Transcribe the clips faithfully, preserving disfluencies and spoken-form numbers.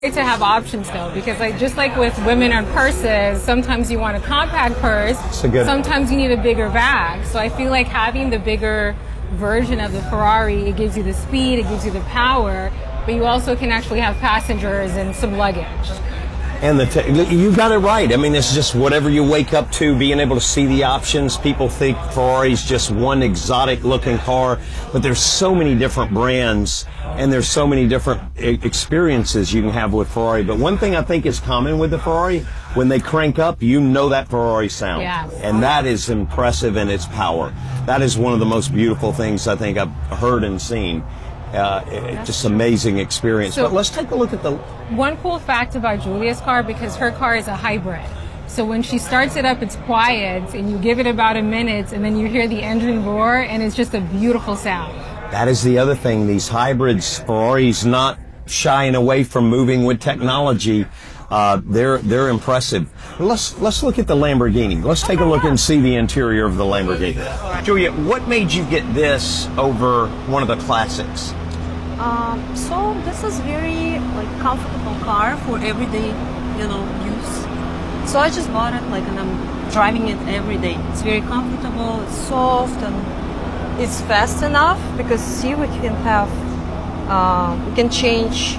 Great to have options though, because like just like with women and purses, sometimes you want a compact purse, a good sometimes you need a bigger bag. So I feel like having the bigger version of the Ferrari, it gives you the speed, it gives you the power, but you also can actually have passengers and some luggage. And the te- you got it right. I mean, it's just whatever you wake up to, being able to see the options. People think Ferrari's just one exotic looking car, but there's so many different brands and there's so many different experiences you can have with Ferrari. But one thing I think is common with the Ferrari, when they crank up, you know that Ferrari sound. Yes. And that is impressive in its power. That is one of the most beautiful things I think I've heard and seen. Uh, it, just amazing experience. So, but let's take a look at the... One cool fact about Julia's car, because her car is a hybrid. So when she starts it up, it's quiet, and you give it about a minute, and then you hear the engine roar, and it's just a beautiful sound. That is the other thing. These hybrids, Ferrari's not shying away from moving with technology. Uh, they're they're impressive. Let's let's look at the Lamborghini. Let's take a look and see the interior of the Lamborghini. Julia, what made you get this over one of the classics? Um, so this is very like comfortable car for everyday, you know, use. So I just bought it like, and I'm driving it every day. It's very comfortable, it's soft, and it's fast enough because see we can have, uh, we can change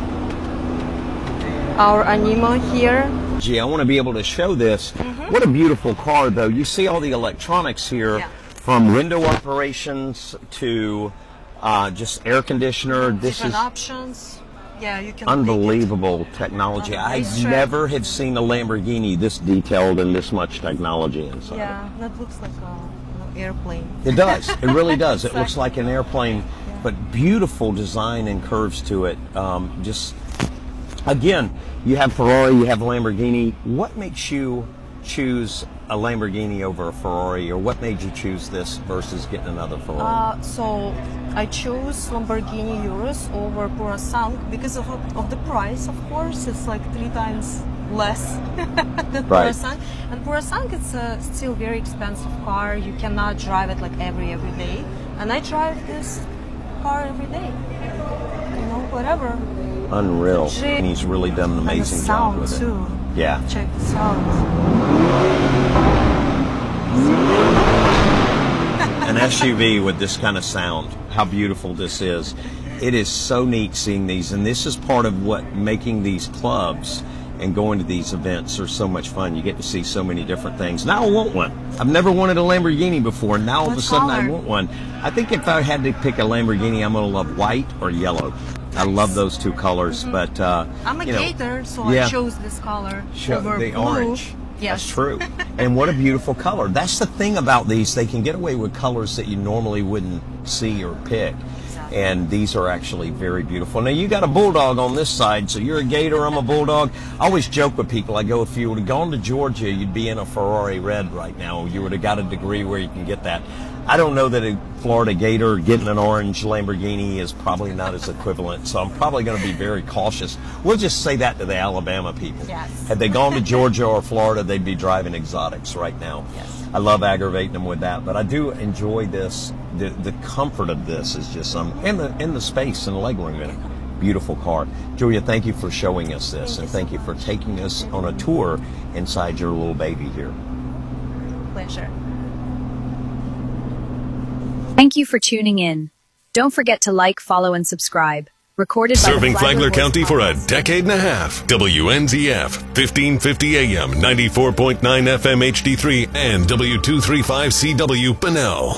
our Anima here. Gee, I want to be able to show this. Mm-hmm. What a beautiful car, though. You see all the electronics here, yeah. From window operations to uh, just air conditioner. This Different is options. Yeah, you can. Unbelievable technology. I never had seen a Lamborghini this detailed and this much technology inside. Yeah, that looks like an airplane. It does. It really does. Exactly. It looks like an airplane, yeah. But beautiful design and curves to it. Um, just again, you have Ferrari, you have Lamborghini. What makes you choose a Lamborghini over a Ferrari, or what made you choose this versus getting another Ferrari? Uh, so I chose Lamborghini Urus over Purosangue because of of the price. Of course, it's like three times less than right. Purosangue. And Purosangue, it's a still very expensive car. You cannot drive it like every every day. And I drive this car every day. You know, whatever. Unreal. And he's really done an amazing and the sound job with too. it. Yeah. Check the sound. An S U V with this kind of sound. How beautiful this is. It is so neat seeing these, and this is part of what making these clubs and going to these events are so much fun. You get to see so many different things. Now I want one. I've never wanted a Lamborghini before. Now all what of a sudden color? I want one. I think if I had to pick a Lamborghini, I'm going to love white or yellow. I love those two colors, mm-hmm. but uh, I'm a you know, gator, so yeah. I chose this color Show, over the blue. orange. Yes. That's true. And what a beautiful color. That's the thing about these. They can get away with colors that you normally wouldn't see or pick. Exactly. And these are actually very beautiful. Now, you got a bulldog on this side, so you're a gator, I'm a bulldog. I always joke with people. I go, if you would have gone to Georgia, you'd be in a Ferrari red right now. You would have got a degree where you can get that. I don't know that a Florida Gator getting an orange Lamborghini is probably not as equivalent, so I'm probably going to be very cautious. We'll just say that to the Alabama people. Yes. Had they gone to Georgia or Florida, they'd be driving exotics right now. Yes. I love aggravating them with that, but I do enjoy this. The the comfort of this is just some, and the and the space and the legroom in it. Beautiful car. Julia, thank you for showing us this, thank and you thank so you for much. taking us on a tour inside your little baby here. Pleasure. Thank you for tuning in. Don't forget to like, follow, and subscribe. Recorded by Serving the Flagler Voice County for a Podcast. decade and a half. W N Z F, fifteen fifty A M, ninety-four point nine F M H D three, and W two thirty-five C W Bunnell.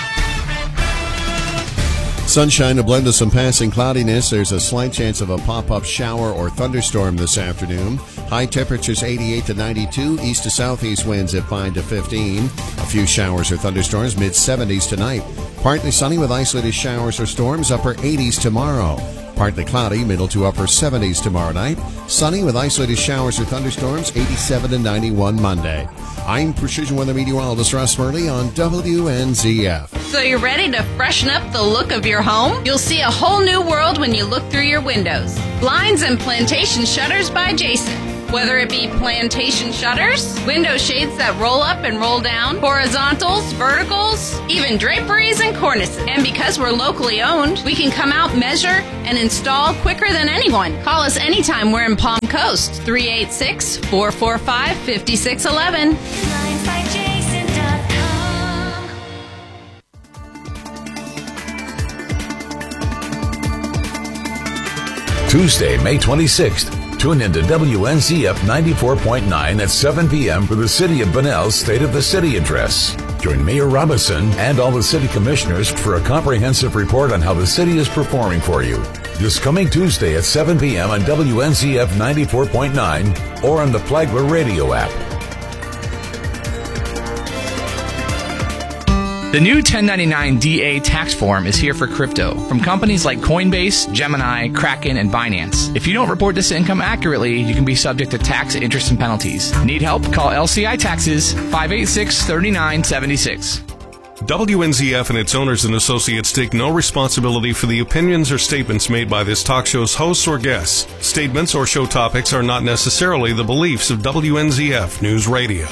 Sunshine, a blend of some passing cloudiness. There's a slight chance of a pop-up shower or thunderstorm this afternoon. High temperatures eighty-eight to ninety-two. East to southeast winds at five to fifteen. A few showers or thunderstorms, mid-seventies tonight. Partly sunny with isolated showers or storms, upper eighties tomorrow. Partly cloudy, middle to upper seventies tomorrow night. Sunny with isolated showers or thunderstorms, eighty-seven to ninety-one Monday. I'm Precision Weather Meteorologist Russ Murley on W N Z F. So you're ready to freshen up the look of your home? You'll see a whole new world when you look through your windows. Blinds and Plantation Shutters by Jason. Whether it be plantation shutters, window shades that roll up and roll down, horizontals, verticals, even draperies and cornices. And because we're locally owned, we can come out, measure, and install quicker than anyone. Call us anytime we're in Palm Coast. three eight six, four four five, five six one one. Tuesday, May twenty-sixth. Tune in to W N Z F ninety-four point nine at seven p.m. for the City of Bunnell's State of the City address. Join Mayor Robinson and all the city commissioners for a comprehensive report on how the city is performing for you. This coming Tuesday at seven p.m. on W N Z F ninety-four point nine or on the Flagler Radio app. The new ten ninety-nine D A tax form is here for crypto from companies like Coinbase, Gemini, Kraken, and Binance. If you don't report this income accurately, you can be subject to tax, interest, and penalties. Need help? Call L C I Taxes, five eight six, three nine seven six. W N Z F and its owners and associates take no responsibility for the opinions or statements made by this talk show's hosts or guests. Statements or show topics are not necessarily the beliefs of W N Z F News Radio.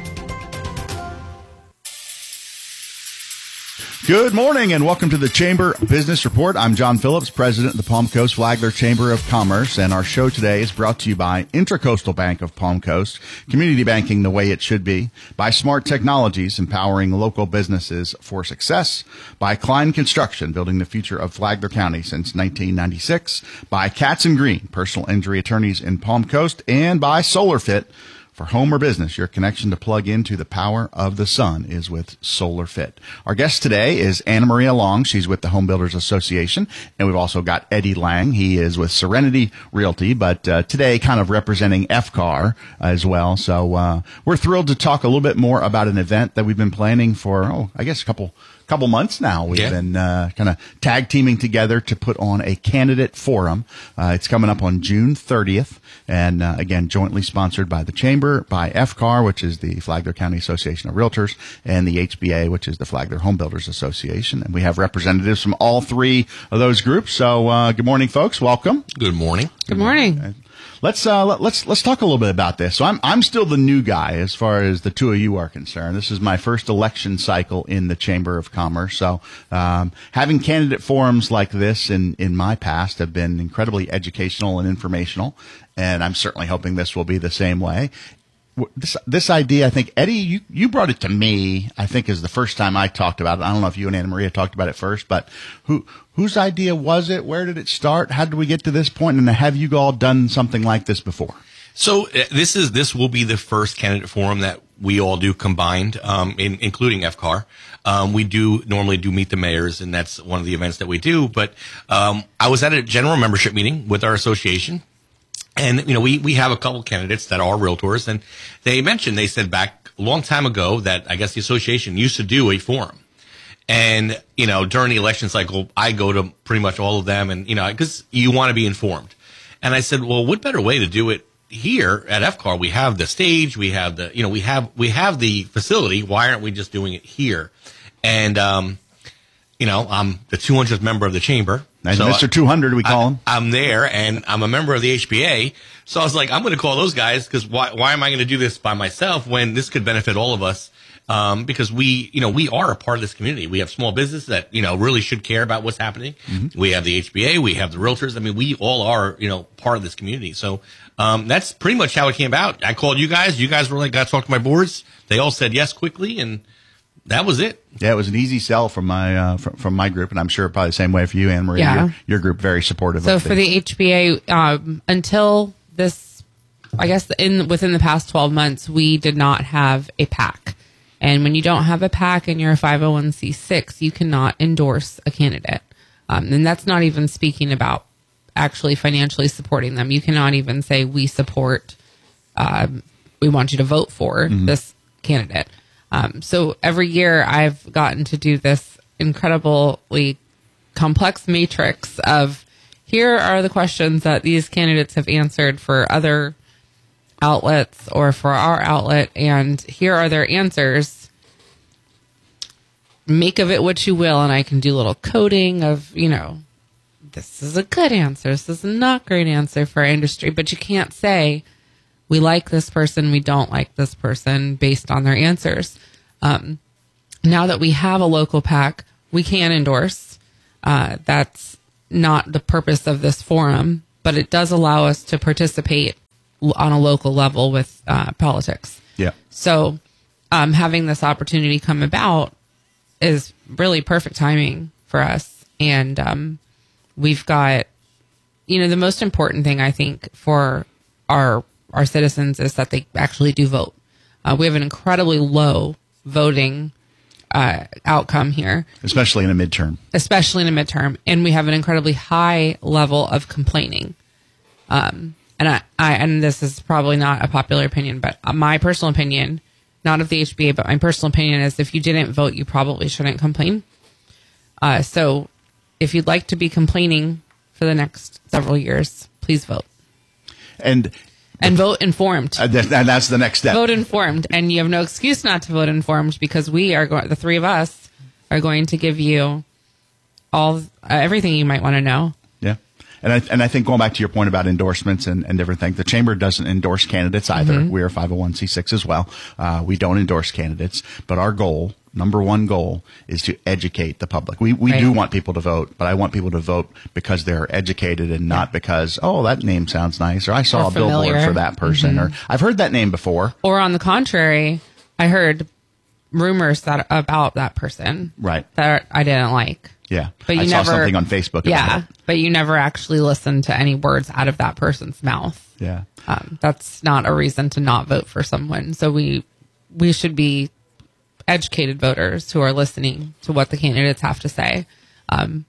Good morning and welcome to the Chamber Business Report. I'm John Phillips, president of the Palm Coast Flagler Chamber of Commerce, and our show today is brought to you by Intracoastal Bank of Palm Coast, community banking the way it should be, by Smart Technologies, empowering local businesses for success, by Klein Construction, building the future of Flagler County since nineteen ninety-six, by Katz and Green, personal injury attorneys in Palm Coast, and by SolarFit. For home or business, your connection to plug into the power of the sun is with SolarFit. Our guest today is Anna Maria Long. She's with the Home Builders Association. And we've also got Eddie Lang. He is with Serenity Realty, but uh, today kind of representing F C A R as well. So uh, we're thrilled to talk a little bit more about an event that we've been planning for, oh, I guess a couple couple months now. We've yeah. been uh, kind of tag teaming together to put on a candidate forum. Uh, it's coming up on June thirtieth. And uh, again, jointly sponsored by the Chamber, by F C A R, which is the Flagler County Association of Realtors, and the H B A, which is the Flagler Home Builders Association. And we have representatives from all three of those groups. So uh, good morning, folks. Welcome. Good morning. Good morning. Let's uh, let, let's let's talk a little bit about this. So I'm I'm still the new guy as far as the two of you are concerned. This is my first election cycle in the Chamber of Commerce. So um, having candidate forums like this in in my past have been incredibly educational and informational, and I'm certainly hoping this will be the same way. This this idea, I think, Eddie, you, you brought it to me, I think, is the first time I talked about it. I don't know if you and Anna Maria talked about it first, but who whose idea was it? Where did it start? How did we get to this point? And have you all done something like this before? So uh, this is this will be the first candidate forum that we all do combined, um, in, including F C A R. Um, we do normally do meet the mayors, and that's one of the events that we do. But um, I was at a general membership meeting with our association. And, you know, we, we have a couple candidates that are realtors, and they mentioned, they said back a long time ago that I guess the association used to do a forum. And, you know, during the election cycle, I go to pretty much all of them, and, you know, because you want to be informed. And I said, well, what better way to do it here at F C A R? We have the stage, we have the, you know, we have, we have the facility. Why aren't we just doing it here? And, um, you know, I'm the two hundredth member of the chamber. So Mister two hundred, we call I, him. I'm there, and I'm a member of the H B A. So I was like, I'm going to call those guys, because why, why am I going to do this by myself when this could benefit all of us? Um, because we, you know, we are a part of this community. We have small business that, you know, really should care about what's happening. Mm-hmm. We have the H B A, we have the realtors. I mean, we all are, you know, part of this community. So, um, that's pretty much how it came about. I called you guys. You guys were like, got to talk to my boards. They all said yes quickly, and that was it. Yeah, it was an easy sell from my uh, from, from my group, and I'm sure probably the same way for you, Anne Marie. Yeah. Your, your group very supportive. So of for the H B A, um, until this, I guess in within the past twelve months, we did not have a PAC. And when you don't have a PAC and you're a five oh one c six, you cannot endorse a candidate. Um, and that's not even speaking about actually financially supporting them. You cannot even say we support, um, we want you to vote for mm-hmm. this candidate. Um, so every year I've gotten to do this incredibly complex matrix of here are the questions that these candidates have answered for other outlets or for our outlet, and here are their answers. Make of it what you will, and I can do a little coding of, you know, this is a good answer, this is a not great answer for our industry, but you can't say we like this person, we don't like this person based on their answers. Um, now that we have a local PAC, we can endorse. Uh, that's not the purpose of this forum, but it does allow us to participate on a local level with uh, politics. Yeah. So um, having this opportunity come about is really perfect timing for us. And um, we've got, you know, the most important thing I think for our our citizens is that they actually do vote. Uh, we have an incredibly low voting uh, outcome here, especially in a midterm. Especially in a midterm, and we have an incredibly high level of complaining. Um, and I, I, and this is probably not a popular opinion, but my personal opinion, not of the H B A, but my personal opinion is if you didn't vote, you probably shouldn't complain. Uh, so, if you'd like to be complaining for the next several years, please vote. And and vote informed. Uh, that, and that's the next step. Vote informed, and you have no excuse not to vote informed because we are going. The three of us are going to give you all uh, everything you might want to know. Yeah, and I and I think going back to your point about endorsements and, and different things, the chamber doesn't endorse candidates either. Mm-hmm. We're a five oh one c six as well. Uh, we don't endorse candidates, but our goal. Number one goal is to educate the public. We we right. do want people to vote, but I want people to vote because they're educated and not yeah. because, oh, that name sounds nice, or I saw or a familiar. billboard for that person, mm-hmm. or I've heard that name before. Or on the contrary, I heard rumors that about that person right. that I didn't like. Yeah, but you I never, saw something on Facebook about yeah, it. But you never actually listened to any words out of that person's mouth. Yeah. Um, that's not a reason to not vote for someone. So we we should be educated voters who are listening to what the candidates have to say. Um,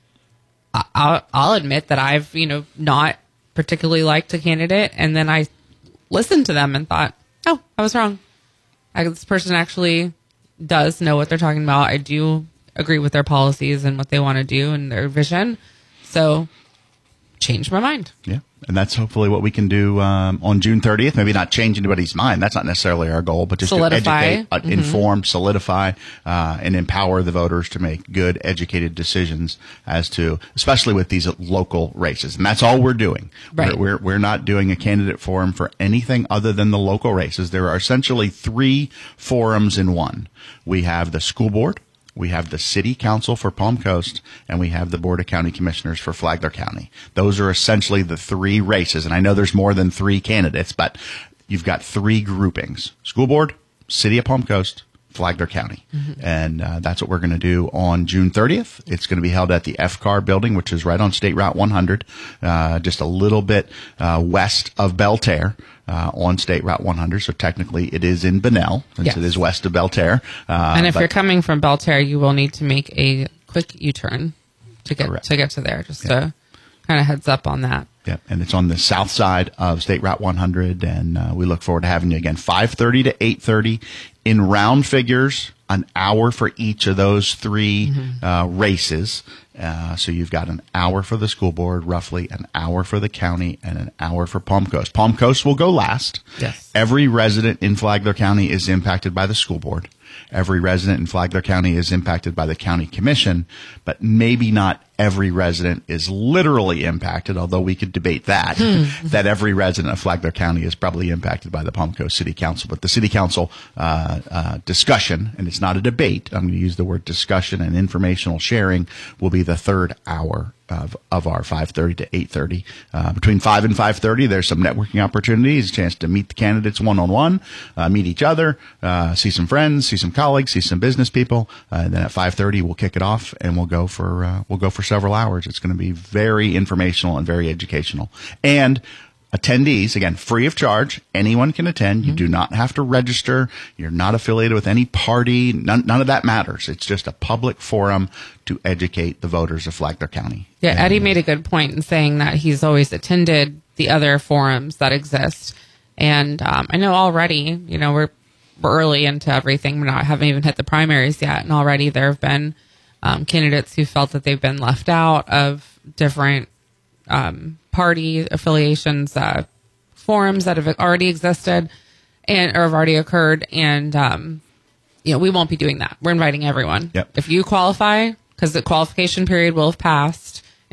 I'll, I'll admit that I've, you know, not particularly liked a candidate, and then I listened to them and thought, oh, I was wrong. I, this person actually does know what they're talking about. I do agree with their policies and what they want to do and their vision. So change my mind. Yeah. And that's hopefully what we can do um, on June thirtieth. Maybe not change anybody's mind. That's not necessarily our goal, but just solidify. to educate, uh, mm-hmm. inform, solidify, uh, and empower the voters to make good, educated decisions as to, especially with these local races. And that's all we're doing. Right. We're, we're, we're not doing a candidate forum for anything other than the local races. There are essentially three forums in one. We have the school board. We have the City Council for Palm Coast, and we have the Board of County Commissioners for Flagler County. Those are essentially the three races. And I know there's more than three candidates, but you've got three groupings. School Board, City of Palm Coast, Flagler County. Mm-hmm. And uh, that's what we're going to do on June thirtieth. It's going to be held at the F C A R building, which is right on State Route one hundred, uh, just a little bit uh, west of Belterre. Uh, on State Route one hundred, so technically it is in Bunnell, since yes. it is west of Belterre. Uh, and if you're coming from Belterre, you will need to make a quick U-turn to get correct. to get to there. Just yeah. to kind of heads up on that. Yeah, and it's on the south side of State Route one hundred, and uh, we look forward to having you again. five thirty to eight thirty in round figures, an hour for each of those three mm-hmm. uh, races. Uh, so you've got an hour for the school board, roughly an hour for the county, and an hour for Palm Coast. Palm Coast will go last. Yes. Every resident in Flagler County is impacted by the school board. Every resident in Flagler County is impacted by the county commission, but maybe not every resident is literally impacted, although we could debate that, hmm. that every resident of Flagler County is probably impacted by the Palm Coast City Council. But the City Council uh, uh, discussion, and it's not a debate, I'm going to use the word discussion and informational sharing, will be the third hour of of our five thirty to eight thirty. Uh, between five and five thirty, there's some networking opportunities, a chance to meet the candidates one-on-one, uh, meet each other, uh, see some friends, see some colleagues, see some business people. Uh, and then at five thirty, we'll kick it off, and we'll go for uh, we'll go for several hours. It's going to be very informational and very educational. And attendees, again, free of charge. Anyone can attend. Mm-hmm. You do not have to register. You're not affiliated with any party. None, none of that matters. It's just a public forum to educate the voters of Flagler County. Yeah, and Eddie made a good point in saying that he's always attended the other forums that exist. And um, I know already, you know, we're, we're early into everything. We're not haven't even hit the primaries yet. And already there have been um, candidates who felt that they've been left out of different um, party affiliations, uh, forums that have already existed and or have already occurred. And, um, you know, we won't be doing that. We're inviting everyone. Yep. If you qualify, because the qualification period will have passed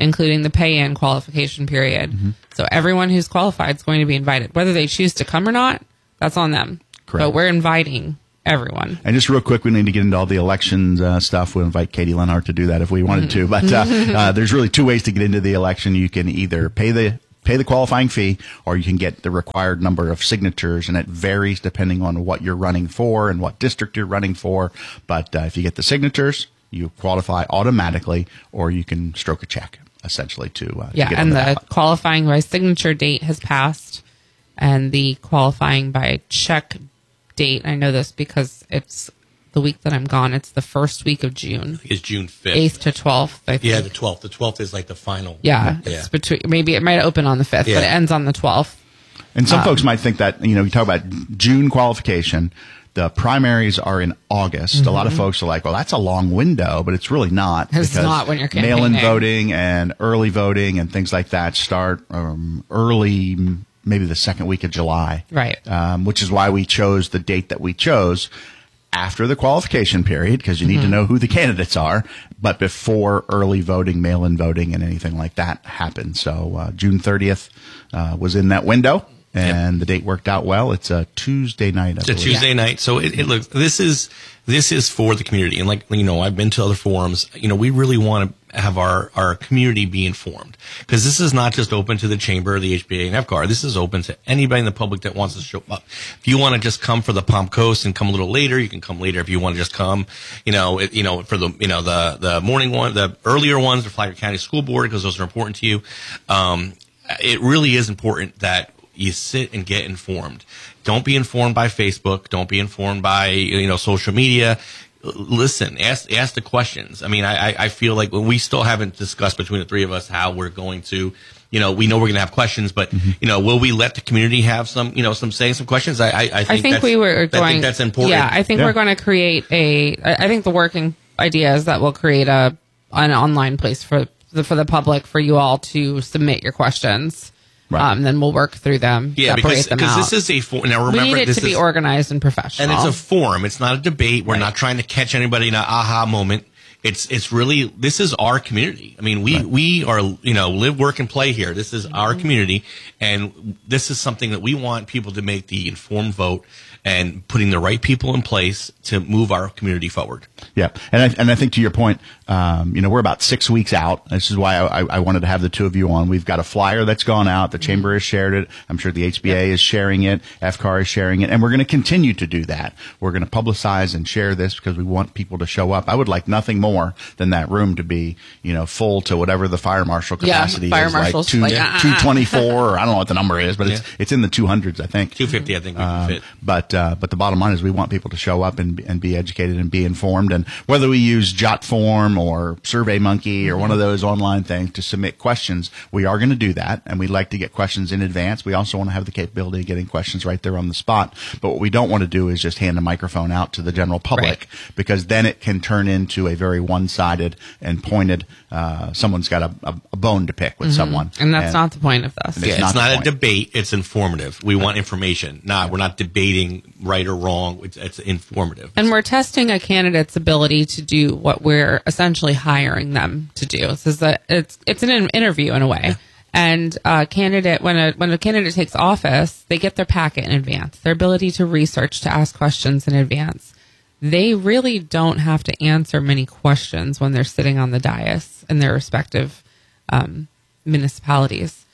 including the pay-in qualification period. Mm-hmm. So everyone who's qualified is going to be invited. Whether they choose to come or not, that's on them. Correct. But we're inviting everyone. And just real quick, we need to get into all the elections uh, stuff. We'll invite Katie Lenhart to do that if we wanted to. But uh, uh, there's really two ways to get into the election. You can either pay the pay the qualifying fee, or you can get the required number of signatures, and it varies depending on what you're running for and what district you're running for. But uh, if you get the signatures, you qualify automatically, or you can stroke a check, essentially, to, uh, yeah, to get and on the ballot. qualifying by signature date has passed, and the qualifying by check date, I know this because it's the week that I'm gone. It's the first week of June. It's June fifth. eighth to twelfth, I think. Yeah, the twelfth. The twelfth is like the final. Yeah, yeah. it's between, maybe it might open on the fifth, Yeah. but it ends on the twelfth. And some Um, folks might think that, you know, you talk about June qualification, the primaries are in August. A lot of Mhm. folks are like, well, that's a long window, but it's really not. It's because not when you're mail-in campaigning. voting and early voting and things like that start um, early, m- maybe the second week of July. Right. Um, which is why we chose the date that we chose after the qualification period, because you need Mhm. to know who the candidates are, but before early voting, mail-in voting, and anything like that happens. So uh, June thirtieth uh, was in that window, and the date worked out well. It's a Tuesday night. I It's a believe. Tuesday night, so it, it looks. This is this is for the community, and like you know, I've been to other forums. You know, we really want to have our our community be informed, because this is not just open to the chamber, the H B A, and F C A R. This is open to anybody in the public that wants to show up. If you want to just come for the Palm Coast and come a little later, you can come later. If you want to just come, you know, it, you know, for the you know the the morning one, the earlier ones, the Flagler County School Board, because those are important to you. Um, it really is important that you sit and get informed. Don't be informed by Facebook. Don't be informed by, you know, social media. L- Listen, ask, ask the questions. I mean, I, I- I feel like we still haven't discussed between the three of us how we're going to, you know, we know we're going to have questions, but, you know, will we let the community have some, you know, some say, some questions? I, I, I think, I think that's, we were I going. think that's important. Yeah, I think we're going to create a. I I think the working idea is that we'll create a an online place for the for the public for you all to submit your questions. Right. Um, then we'll work through them. Yeah, separate because them because out. this is a for, now remember we need it this to be is, organized and professional. and it's a forum. It's not a debate. We're not trying to catch anybody in an aha moment. It's it's really this is our community. I mean, we we are you know live, work, and play here. This is our community, and this is something that we want people to make the informed vote and putting the right people in place to move our community forward. Yeah, and I, and I think to your point, um, you know, we're about six weeks out. This is why I, I wanted to have the two of you on. We've got a flyer that's gone out. The chamber has shared it. I'm sure the H B A is sharing it. F C A R is sharing it, and we're going to continue to do that. We're going to publicize and share this because we want people to show up. I would like nothing more than that room to be, you know, full to whatever the fire marshal Yeah, capacity fire is, marshal's like two like, uh-uh. two twenty four, or I don't know what the number is, but it's Yeah. it's in the two hundreds, I think. two fifty, I think we can Um, fit. But uh, but the bottom line is we want people to show up and and be educated and be informed. And whether we use JotForm or SurveyMonkey or one of those online things to submit questions, we are going to do that. And we'd like to get questions in advance. We also want to have the capability of getting questions right there on the spot. But what we don't want to do is just hand a microphone out to the general public, Right. because then it can turn into a very one-sided and pointed. Uh, someone's got a, a, a bone to pick with Mhm. someone, and that's not the point of this. and Yeah, it's not not, the a point. debate. It's informative. We want information. Not we're not debating right or wrong. It's, it's informative. And we're testing a candidate's ability to do what we're essentially hiring them to do. This is a, it's it's an interview in a way. And a candidate, when a when a candidate takes office, they get their packet in advance. Their ability to research, to ask questions in advance. They really don't have to answer many questions when they're sitting on the dais in their respective um, municipalities.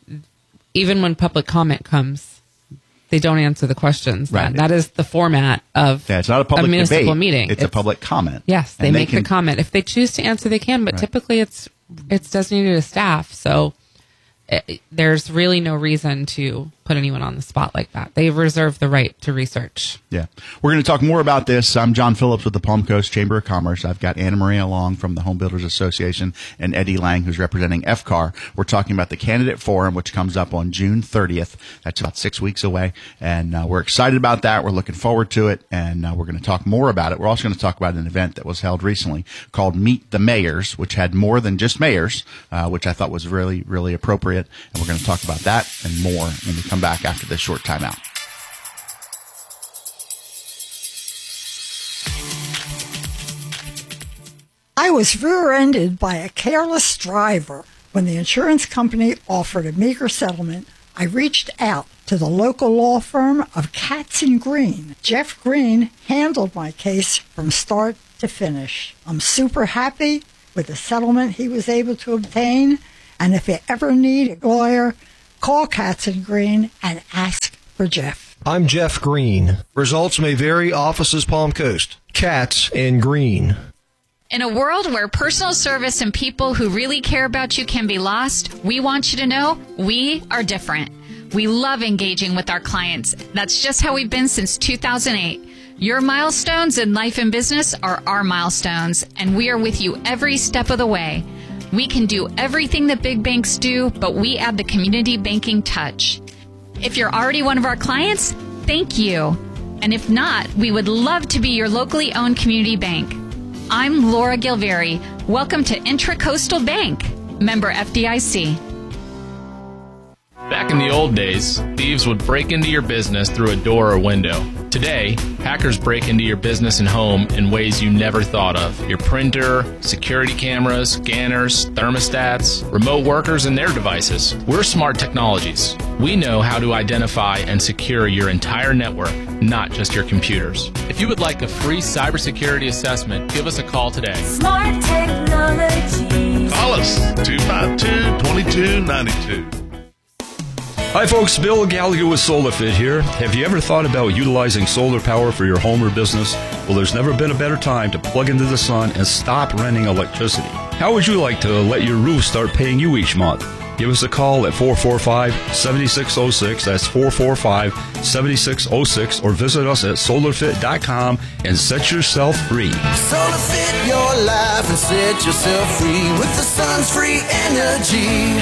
Even when public comment comes, they don't answer the questions. Right. That, that is the format of Yeah, it's not a public municipal debate. meeting. It's, a public comment. Yes, they And make can- the comment. If they choose to answer, they can. But Right. typically, it's it's designated to staff. So it, there's really no reason to put anyone on the spot like that. They reserve the right to research. Yeah. We're going to talk more about this. I'm John Phillips with the Palm Coast Chamber of Commerce. I've got Anna Maria Long from the Home Builders Association and Eddie Lang, who's representing F C A R. We're talking about the candidate forum, which comes up on June thirtieth. That's about six weeks away. And uh, we're excited about that. We're looking forward to it. And uh, we're going to talk more about it. We're also going to talk about an event that was held recently called Meet the Mayors, which had more than just mayors, uh, which I thought was really, really appropriate. And we're going to talk about that and more when we come back after this short timeout. I was rear-ended by a careless driver. When the insurance company offered a meager settlement, I reached out to the local law firm of Katz and Green. Jeff Green handled my case from start to finish. I'm super happy with the settlement he was able to obtain, and if you ever need a lawyer, call Katz and Green and ask for Jeff. I'm Jeff Green. Results may vary. Offices Palm Coast. Katz and Green. In a world where personal service and people who really care about you can be lost, we want you to know we are different. We love engaging with our clients. That's just how we've been since two thousand eight. Your milestones in life and business are our milestones, and we are with you every step of the way. We can do everything that big banks do, but we add the community banking touch. If you're already one of our clients, thank you. And if not, we would love to be your locally owned community bank. I'm Laura Gilveri. Welcome to Intracoastal Bank, member F D I C. Back in the old days, thieves would break into your business through a door or window. Today, hackers break into your business and home in ways you never thought of. Your printer, security cameras, scanners, thermostats, remote workers, and their devices. We're Smart Technologies. We know how to identify and secure your entire network, not just your computers. If you would like a free cybersecurity assessment, give us a call today. Smart Technologies. Call us, two five two, two two nine two. Hi folks, Bill Gallagher with SolarFit here. Have you ever thought about utilizing solar power for your home or business? Well, there's never been a better time to plug into the sun and stop renting electricity. How would you like to let your roof start paying you each month? Give us a call at four four five, seven six zero six. That's four four five, seven six zero six. Or visit us at solar fit dot com and set yourself free. SolarFit your life and set yourself free with the sun's free energy.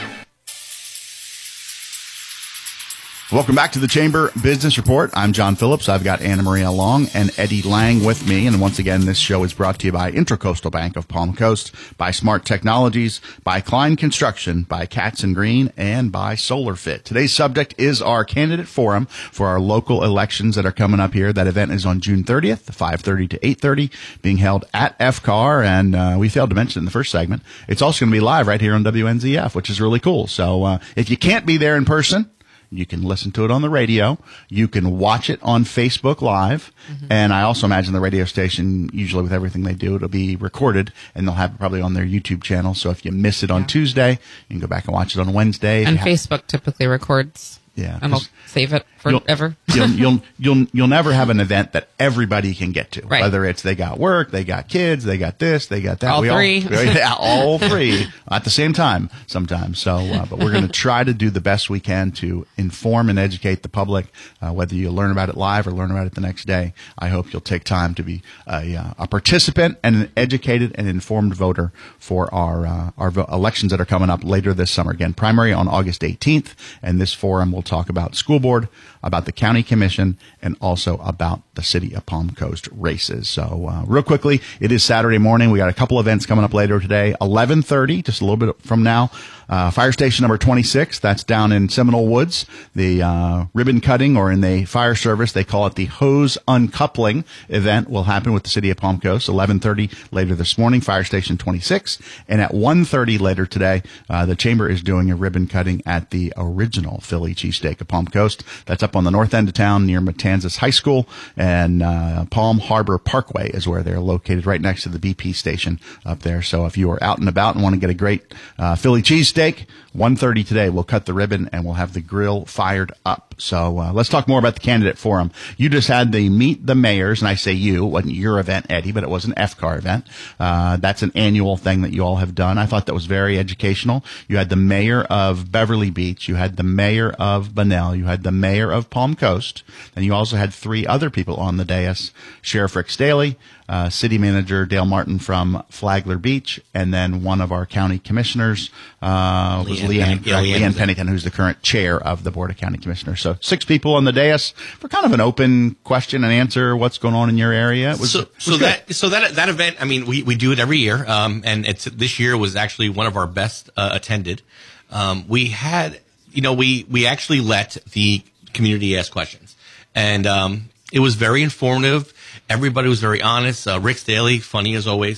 Welcome back to the Chamber Business Report. I'm John Phillips. I've got Anna Maria Long and Eddie Lang with me. And once again, this show is brought to you by Intracoastal Bank of Palm Coast, by Smart Technologies, by Klein Construction, by Katz and Green, and by SolarFit. Today's subject is our candidate forum for our local elections that are coming up here. That event is on June thirtieth, five thirty to eight thirty, being held at F C A R. And uh, we failed to mention in the first segment, it's also going to be live right here on W N Z F, which is really cool. So uh, if you can't be there in person, you can listen to it on the radio. You can watch it on Facebook Live. Mm-hmm. And I also imagine the radio station, usually with everything they do, it'll be recorded, and they'll have it probably on their YouTube channel. So if you miss it on yeah. Tuesday, you can go back and watch it on Wednesday. And Facebook typically records. Yeah. And I'll save it forever. You'll, you'll, you'll, you'll, you'll never have an event that everybody can get to. Right. Whether it's they got work, they got kids, they got this, they got that. All we three. All, yeah, all three at the same time sometimes. So, uh, but we're going to try to do the best we can to inform and educate the public, uh, whether you learn about it live or learn about it the next day. I hope you'll take time to be a, uh, a participant and an educated and informed voter for our, uh, our vo- elections that are coming up later this summer. Again, primary on August eighteenth, and this forum will talk about school board, about the county commission, and also about the city of Palm Coast races. So uh, real quickly, it is Saturday morning. We got a couple events coming up later today. eleven thirty, just a little bit from now, uh, fire station number twenty-six. That's down in Seminole Woods. The uh, ribbon cutting, or in the fire service, they call it the hose uncoupling event, will happen with the city of Palm Coast. eleven thirty later this morning, fire station twenty-six. And at one thirty later today, uh, the chamber is doing a ribbon cutting at the original Philly cheesesteak of Palm Coast. That's up on the north end of town near Matanzas High School, and uh, Palm Harbor Parkway is where they're located, right next to the B P station up there. So if you are out and about and want to get a great uh, Philly cheesesteak, one thirty today, we'll cut the ribbon and we'll have the grill fired up. So uh, let's talk more about the candidate forum. You just had the Meet the Mayors, and I say you, it wasn't your event, Eddie, but it was an F C A R event. Uh, that's an annual thing that you all have done. I thought that was very educational. You had the mayor of Beverly Beach, you had the mayor of Bunnell, you had the mayor of Palm Coast, and you also had three other people on the dais: Sheriff Rick Staley, uh, City Manager Dale Martin from Flagler Beach, and then one of our county commissioners uh, was Leanne, Leanne, yeah, Leanne, Leanne Pennington, who's the current chair of the Board of County Commissioners. So six people on the dais for kind of an open question and answer. What's going on in your area? It was, so it was so good. that so that that event. I mean, we, we do it every year, um, and it's this year was actually one of our best uh, attended. Um, we had, you know, we we actually let the community ask questions, and um, it was very informative. Everybody was very honest. Uh, Rick Staley, funny as always.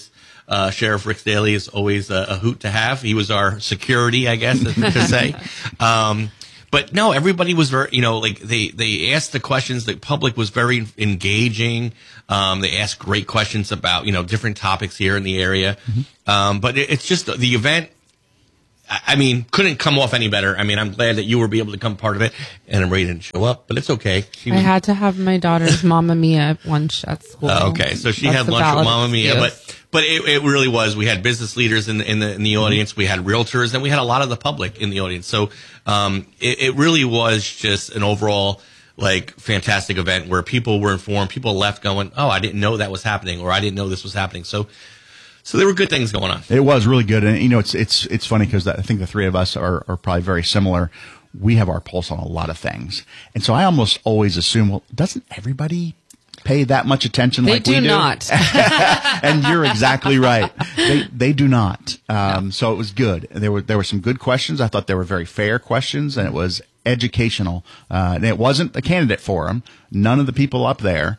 Uh, Sheriff Rick Staley is always a, a hoot to have. He was our security, I guess, to say. Um, but no, everybody was very, you know, like they, they asked the questions. The public was very engaging. Um, they asked great questions about, you know, different topics here in the area. Mm-hmm. Um, but it, it's just the event. I mean, couldn't come off any better. I mean, I'm glad that you were able to become part of it, and Marie didn't show up, but it's okay. She I was, had to have my daughter's Mamma Mia lunch at school. uh, okay, so she That's had the lunch with valid Mamma Mia, excuse. but but it, it really was. We had business leaders in the in the, in the audience, we had realtors, and we had a lot of the public in the audience. So um, it, it really was just an overall like fantastic event where people were informed. People left going, "Oh, I didn't know that was happening," or "I didn't know this was happening." So. So there were good things going on. It was really good. And, you know, it's it's it's funny because I think the three of us are, are probably very similar. We have our pulse on a lot of things. And so I almost always assume, well, doesn't everybody pay that much attention They like do we do? not. And you're exactly right. They they do not. Um, no. So it was good. There were there were some good questions. I thought they were very fair questions, and it was educational. Uh, and it wasn't a candidate forum. None of the people up there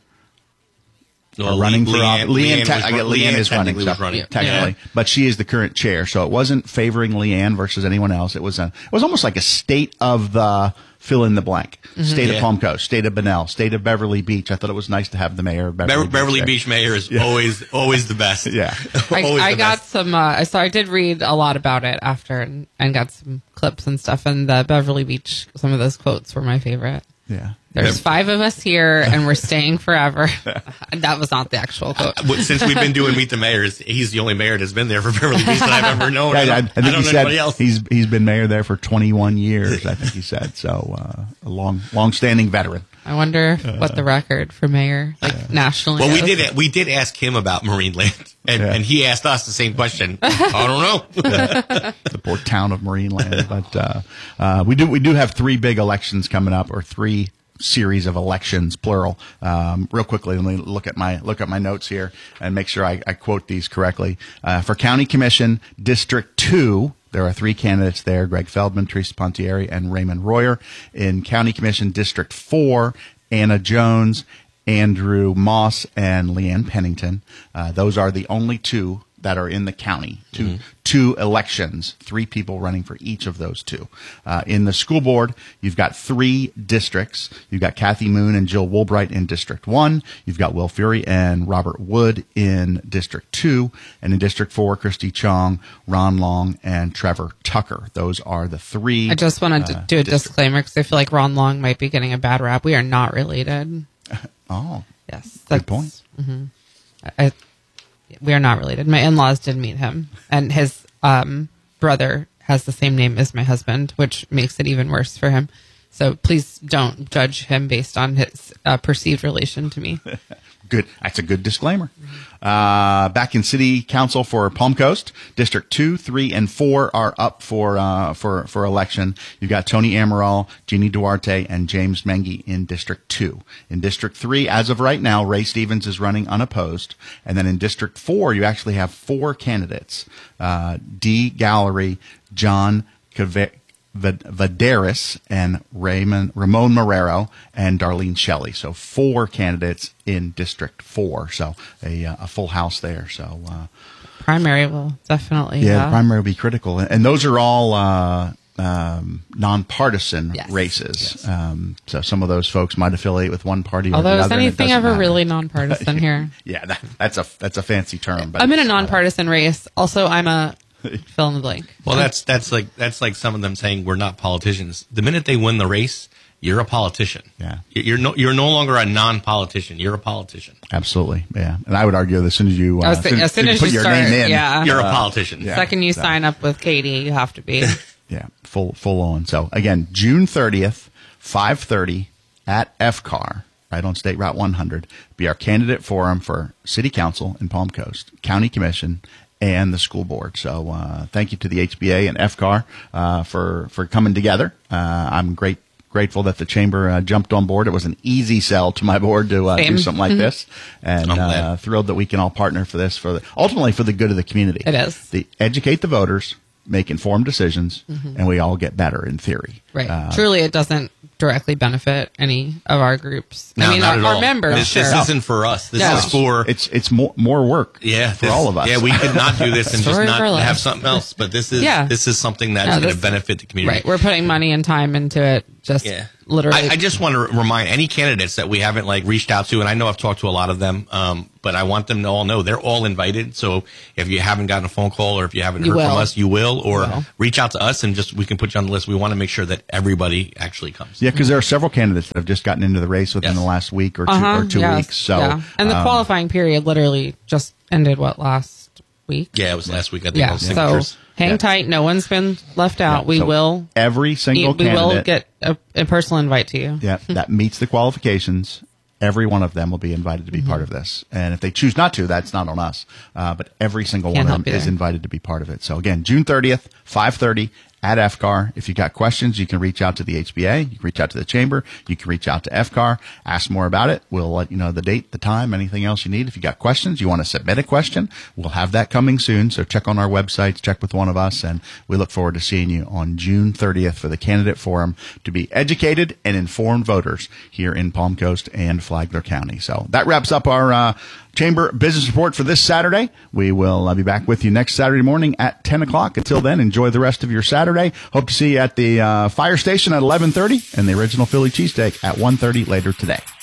Well, are running Le- for Leanne, office. Leanne, Leanne, te- was, I get Leanne, Leanne is running, technically so, was running. technically, Yeah. but she is the current chair. So it wasn't favoring Leanne versus anyone else. It was a, it was almost like a state of the fill in the blank. Mm-hmm. State Yeah. of Palm Coast, state of Bunnell, state of Beverly Beach. I thought it was nice to have the mayor of Beverly, Beverly, Beach, Beverly there. Beach mayor is Yeah. always always the best. Yeah. I, Always I the got best. some, uh, so I did read a lot about it after and, and got some clips and stuff. And the Beverly Beach, some of those quotes were my favorite. Yeah. There's five of us here and we're staying forever. That was not the actual quote. Uh, Since we've been doing Meet the Mayors, he's the only mayor that's been there for Beverly Beach that I've ever known. Yeah, I I, I don't, think I don't he know said anybody else. he's he's been mayor there for twenty-one years. I think he said so. Uh, a long long standing veteran. I wonder what the record for mayor, like nationally. Well, we is. did we did ask him about Marine Land, and, Yeah. and he asked us the same question. I don't know. The poor town of Marineland, but uh, uh, we do we do have three big elections coming up, or three series of elections, plural. Um, real quickly, let me look at my look at my notes here and make sure I, I quote these correctly. Uh, for County Commission, District Two, there are three candidates there: Greg Feldman, Teresa Pontieri, and Raymond Royer. In County Commission, District Four, Anna Jones, Andrew Moss, and Leanne Pennington. Uh, those are the only two that are in the county. Two, Mm-hmm. two elections, three people running for each of those two. Uh, in the school board, you've got three districts. You've got Kathy Moon and Jill Woolbright in District One. You've got Will Fury and Robert Wood in District Two. And in District Four, Christy Chong, Ron Long, and Trevor Tucker. Those are the three. I just wanted to uh, do a districts. disclaimer because I feel like Ron Long might be getting a bad rap. We are not related. Oh, yes. Good point. Mm-hmm. I, we are not related. My in-laws did meet him, and his um, brother has the same name as my husband, which makes it even worse for him. So please don't judge him based on his uh, perceived relation to me. Good. That's a good disclaimer. Uh, back in City Council for Palm Coast, District Two, Three, and Four are up for uh, for for election. You've got Tony Amaral, Jeannie Duarte, and James Mengi in District Two. In District Three, as of right now, Ray Stevens is running unopposed, and then in District Four, you actually have four candidates: uh, Dee Gallery, John Cave- Vaderis, and Raymond, Ramon Marrero, and Darlene Shelley. So four candidates in District Four. So a, uh, a full house there. So uh, Primary will definitely. yeah, uh, the primary will be critical, and, and those are all uh, um, nonpartisan Yes. races. Um, so some of those folks might affiliate with one party or Although the is other. and it anything doesn't ever matter. really nonpartisan here? Yeah, that, that's a that's a fancy term. But I'm in a it's, uh, nonpartisan race. Also, I'm a fill in the blank. Well, that's that's like that's like some of them saying we're not politicians. The minute they win the race, you're a politician. Yeah, you're no you're no longer a non-politician. You're a politician. Absolutely, yeah. And I would argue that as soon as you uh, I was saying, as soon as put you your start, name in, yeah. You're a uh, politician. yeah, Second you so- sign up with Katie, you have to be. Yeah, full full on. So again, June thirtieth, five thirty at F C A R, right on State Route one hundred, be our candidate forum for City Council in Palm Coast, County Commission, and the school board. So uh, thank you to the H B A and F C A R uh, for for coming together. Uh, I'm great. Grateful that the chamber uh, jumped on board. It was an easy sell to my board to uh, do Same. something like Mhm. this, and I'm glad. uh, thrilled that we can all partner for this, for the, ultimately for the good of the community. It is. The educate the voters, make informed decisions, Mhm. and we all get better in theory. Right. Uh, Truly, it doesn't directly benefit any of our groups. No, I mean, not our, at our all. members. This, sure. this isn't for us. This No. is for it's it's more more work. Yeah, for this- all of us. Yeah, we could not do this and just Story of not our life. have something else. But this is Yeah. this is something that's No, going this- to benefit the community. Right. We're putting money and time into it. Just Yeah. literally. I, I just want to remind any candidates that we haven't like reached out to, and I know I've talked to a lot of them, um, but I want them to all know they're all invited. So if you haven't gotten a phone call or if you haven't You heard from will. us, you will, or You will. reach out to us and just we can put you on the list. We want to make sure that everybody actually comes. Yeah, because there are several candidates that have just gotten into the race within Yes. the last week or two Uh-huh, or two yes, weeks. So, yeah. And the um, qualifying period literally just ended, what, last week? Yeah, it was last week. I think Yeah. all So signatures. hang Yeah. tight. No one's been left out. Yeah, we so will. every single we will candidate- get a, a personal invite to you. yeah, that meets the qualifications. Every one of them will be invited to be Mm-hmm. part of this. And if they choose not to, that's not on us. Uh, but every single Can't one of help them you is there. invited to be part of it. So again, June thirtieth, five thirty at F C A R. If you got questions, you can reach out to the H B A. You can reach out to the chamber. You can reach out to F C A R. Ask more about it. We'll let you know the date, the time, anything else you need. If you got questions, you want to submit a question, we'll have that coming soon. So check on our websites, check with one of us, and we look forward to seeing you on June thirtieth for the candidate forum to be educated and informed voters here in Palm Coast and Flagler County. So that wraps up our uh, Chamber Business Report for this Saturday. We will uh, be back with you next Saturday morning at ten o'clock. Until then, enjoy the rest of your Saturday. Hope to see you at the uh, fire station at eleven thirty and the original Philly cheesesteak at one thirty later today.